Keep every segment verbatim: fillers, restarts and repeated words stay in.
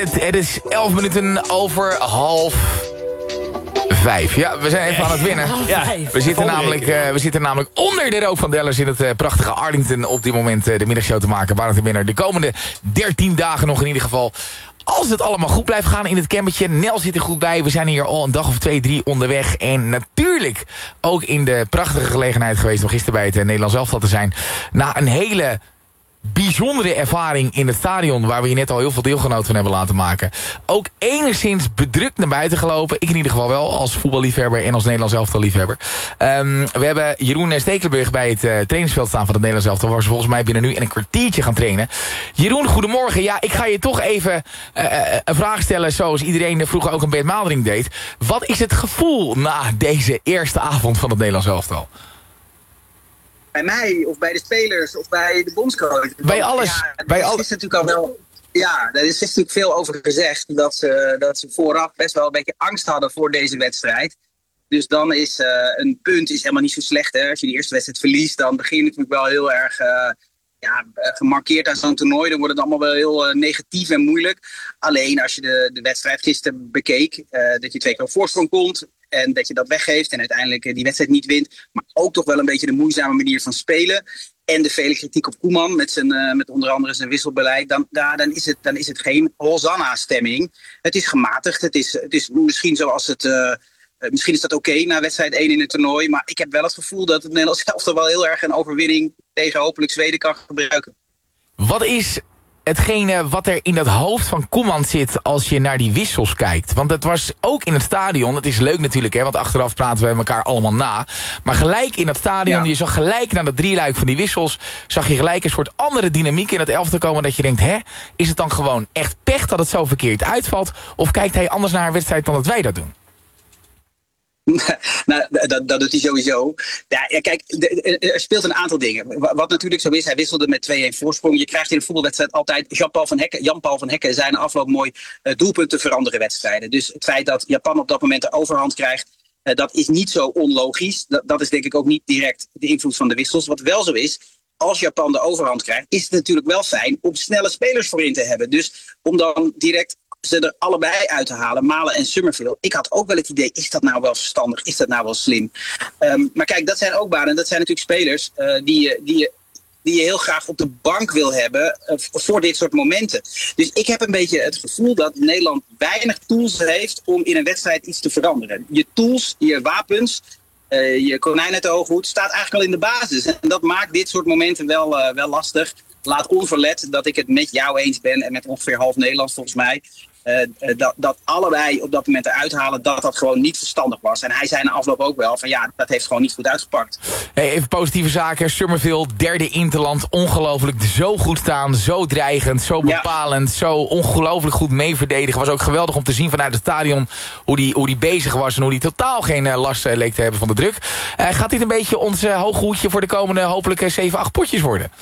Het, het is elf minuten over half vijf. Ja, we zijn even aan het winnen. Ja, we, zitten namelijk, uh, we zitten namelijk onder de rook van Dellers in het uh, prachtige Arlington op dit moment uh, de middagshow te maken. Waar het de winnaar de komende dertien dagen nog in ieder geval. Als het allemaal goed blijft gaan in het campertje. Nel zit er goed bij. We zijn hier al een dag of twee, drie onderweg. En natuurlijk ook in de prachtige gelegenheid geweest om gisteren bij het uh, Nederlands elftal te zijn. Na een hele bijzondere ervaring in het stadion, waar we je net al heel veel deelgenoten van hebben laten maken. Ook enigszins bedrukt naar buiten gelopen. Ik in ieder geval wel, als voetballiefhebber en als Nederlands elftal-liefhebber. Um, we hebben Jeroen Stekelenburg bij het uh, trainingsveld staan van het Nederlands elftal, waar ze volgens mij binnen nu in een kwartiertje gaan trainen. Jeroen, goedemorgen. Ja, ik ga je toch even uh, een vraag stellen, zoals iedereen vroeger ook een Bert Maalderink deed. Wat is het gevoel na deze eerste avond van het Nederlands elftal? Bij mij, of bij de spelers, of bij de bondscoach. Bij alles. Ja, bij er al... is natuurlijk al wel. Ja, er is natuurlijk veel over gezegd. Dat ze, dat ze vooraf best wel een beetje angst hadden voor deze wedstrijd. Dus dan is uh, een punt is helemaal niet zo slecht. Hè? Als je die eerste wedstrijd verliest, dan begin je natuurlijk wel heel erg uh, ja, gemarkeerd aan zo'n toernooi. Dan wordt het allemaal wel heel uh, negatief en moeilijk. Alleen als je de, de wedstrijd gisteren bekeek, uh, dat je twee keer op voorsprong komt. En dat je dat weggeeft en uiteindelijk die wedstrijd niet wint. Maar ook toch wel een beetje de moeizame manier van spelen. En de vele kritiek op Koeman met, zijn, uh, met onder andere zijn wisselbeleid. Dan, da, dan, is, het, dan is het geen Hosanna-stemming. Het is gematigd. Het is, het is misschien zoals het... Uh, uh, misschien is dat oké okay na wedstrijd één in het toernooi. Maar ik heb wel het gevoel dat het Nederlands elftal wel heel erg een overwinning tegen hopelijk Zweden kan gebruiken. Wat is hetgene wat er in dat hoofd van Koeman zit als je naar die wissels kijkt? Want het was ook in het stadion, het is leuk natuurlijk, hè, want achteraf praten we elkaar allemaal na. Maar gelijk in het stadion, ja. Je zag gelijk naar dat drieluik van die wissels, zag je gelijk een soort andere dynamiek in het elftal komen, dat je denkt, hè, is het dan gewoon echt pech dat het zo verkeerd uitvalt? Of kijkt hij anders naar een wedstrijd dan dat wij dat doen? Nou, dat, dat doet hij sowieso. Ja, kijk, er speelt een aantal dingen. Wat natuurlijk zo is, hij wisselde met twee-een voorsprong. Je krijgt in een voetbalwedstrijd altijd Jan-Paul van Hekken. Jan-Paul van Hekken zei na afloop mooi uh, doelpunten veranderen wedstrijden. Dus het feit dat Japan op dat moment de overhand krijgt, uh, dat is niet zo onlogisch. Dat, dat is denk ik ook niet direct de invloed van de wissels. Wat wel zo is, als Japan de overhand krijgt, is het natuurlijk wel fijn om snelle spelers voorin te hebben. Dus om dan direct ze er allebei uit te halen, Malen en Summerville. Ik had ook wel het idee, is dat nou wel verstandig? Is dat nou wel slim? Um, maar kijk, dat zijn ook banen. Dat zijn natuurlijk spelers uh, die, die, je, die je heel graag op de bank wil hebben uh, voor dit soort momenten. Dus ik heb een beetje het gevoel dat Nederland weinig tools heeft om in een wedstrijd iets te veranderen. Je tools, je wapens, uh, je konijn uit de ooghoed staat eigenlijk al in de basis. En dat maakt dit soort momenten wel, uh, wel lastig. Laat onverlet dat ik het met jou eens ben en met ongeveer half Nederland volgens mij. Uh, uh, dat, dat allebei op dat moment eruit halen, dat dat gewoon niet verstandig was. En hij zei na afloop ook wel van ja, dat heeft gewoon niet goed uitgepakt. Hey, even positieve zaken. Summerville, derde interland, ongelooflijk zo goed staan, zo dreigend, zo bepalend, ja. Zo ongelooflijk goed mee verdedigen. Was ook geweldig om te zien vanuit het stadion hoe die, hoe die bezig was en hoe die totaal geen uh, last uh, leek te hebben van de druk. Uh, gaat dit een beetje ons uh, hooghoedje voor de komende hopelijk uh, zeven, acht potjes worden?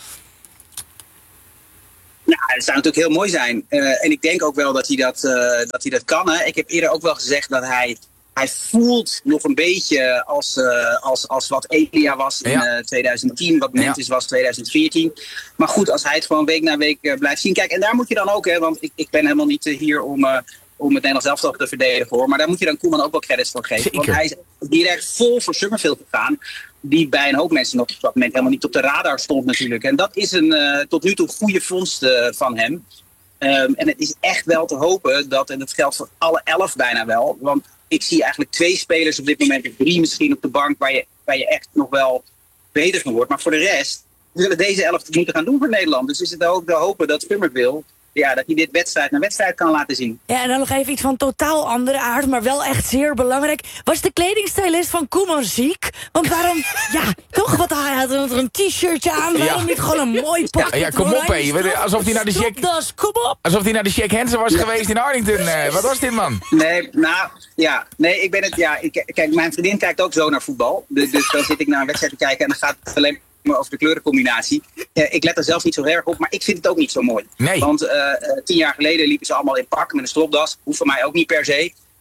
Nou, het zou natuurlijk heel mooi zijn. Uh, en ik denk ook wel dat hij dat, uh, dat, hij dat kan. Hè. Ik heb eerder ook wel gezegd dat hij, hij voelt nog een beetje als, uh, als, als wat Elia was in ja. uh, twintig tien. Wat Memphis ja. was twintig veertien. Maar goed, als hij het gewoon week na week uh, blijft zien. Kijk, en daar moet je dan ook, hè, want ik, ik ben helemaal niet uh, hier om... Uh, om het Nederlands elftal te verdedigen hoor. Maar daar moet je dan Koeman ook wel credits voor geven. Zeker. Want hij is direct vol voor Summerville gegaan. Die bij een hoop mensen nog op dat moment helemaal niet op de radar stond natuurlijk. En dat is een uh, tot nu toe goede vondst uh, van hem. Um, en het is echt wel te hopen dat, en dat geldt voor alle elf bijna wel. Want ik zie eigenlijk twee spelers op dit moment, drie misschien op de bank, waar je, waar je echt nog wel beter van wordt. Maar voor de rest zullen deze elf het moeten gaan doen voor Nederland. Dus is het ook te hopen dat Summerville, ja, dat hij dit wedstrijd na wedstrijd kan laten zien. Ja, en dan nog even iets van totaal andere aard, maar wel echt zeer belangrijk. Was de kledingstylist van Koeman ziek? Want waarom, ja, toch, wat hij had er een t-shirtje aan, waarom ja. niet gewoon een mooi pak? Ja, ja, kom op, hé. Alsof hij naar de Jack, kom op. Alsof hij naar de Jack Hansen was ja. geweest in Arlington. Uh, wat was dit, man? Nee, nou, ja, nee, ik ben het, ja, ik, kijk, mijn vriendin kijkt ook zo naar voetbal. Dus, dus dan zit ik naar een wedstrijd te kijken en dan gaat het alleen over de kleurencombinatie. Uh, ik let er zelf niet zo erg op, maar ik vind het ook niet zo mooi. Nee. Want uh, uh, tien jaar geleden liepen ze allemaal in pak met een stropdas. Hoeft voor mij ook niet per se.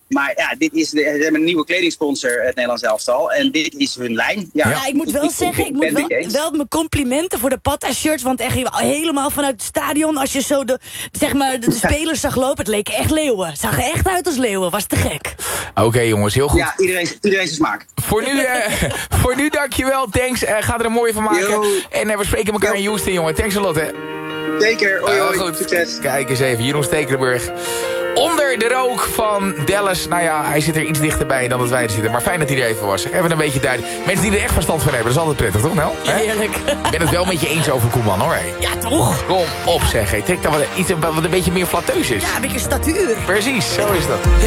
Maar ja, dit is de, ze hebben een nieuwe kledingsponsor, het Nederlands elftal. En dit is hun lijn. Ja, Ja, ik moet wel zeggen, ik moet wel, wel mijn complimenten voor de Patta-shirts. Want echt helemaal vanuit het stadion, als je zo de, zeg maar, de, de spelers zag lopen, het leken echt leeuwen. Het zag er echt uit als leeuwen, was te gek. Oké okay, jongens, heel goed. Ja, iedereen, iedereen zijn smaak. Voor nu, uh, voor nu dankjewel, thanks. Uh, ga er een mooie van maken. Yo. En uh, we spreken elkaar Yo. in Houston, jongen. Thanks a lot, hè. Zeker, hoi, hoi. Uh, goed. Succes. Kijk eens even, Jeroen Stekelenburg. Onder de rook van Dallas. Nou ja, hij zit er iets dichterbij dan dat wij er zitten. Maar fijn dat hij er even was. Even een beetje duidelijk. Mensen die er echt verstand van hebben, dat is altijd prettig, toch Nel? Heerlijk. Ik ben het wel met je eens over Koeman, hoor. Hey. Ja, toch? Kom op, zeg. Hey. Trek dan wat, iets wat een beetje meer flatteus is. Ja, een beetje statuur. Precies, zo is dat.